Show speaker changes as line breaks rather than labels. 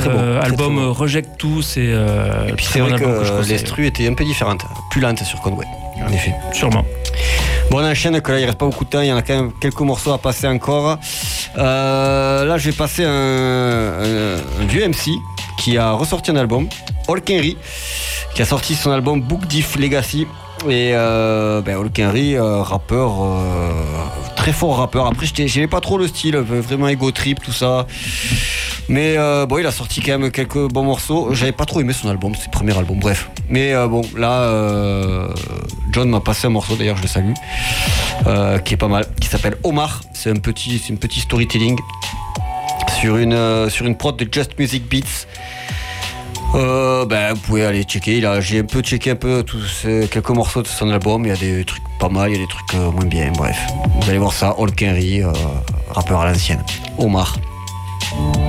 très bon.
Album
très bon.
Reject Tous et
puis c'est vrai que l'instru était un peu différente, plus lente sur Conway, en effet.
Sûrement.
Bon, on enchaîne, que là il reste pas beaucoup de temps, il y en a quand même quelques morceaux à passer encore. Là je vais passer un vieux MC qui a ressorti un album, Hulk Henry, qui a sorti son album Book Diff Legacy. Et Hulk Henry, rappeur, très fort rappeur. Après j'aimais pas trop le style, vraiment ego trip, tout ça. Mais il a sorti quand même quelques bons morceaux. J'avais pas trop aimé son album, ses premiers albums, bref. Mais là, John m'a passé un morceau, d'ailleurs je le salue, qui est pas mal, qui s'appelle Omar. C'est un petit storytelling sur une prod de Just Music Beats. Vous pouvez aller checker. J'ai un peu checké quelques morceaux de son album. Il y a des trucs pas mal, il y a des trucs moins bien. Bref, vous allez voir ça. Hulk Henry, rappeur à l'ancienne. Omar.